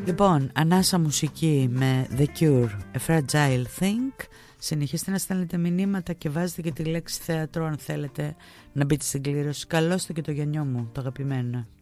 Λοιπόν, ανάσα μουσική με The Cure, A Fragile Thing. Συνεχίστε να στέλνετε μηνύματα και βάζετε και τη λέξη θέατρο αν θέλετε να μπείτε στην κλήρωση. Καλώς το και το Γιαννιό μου, το αγαπημένο.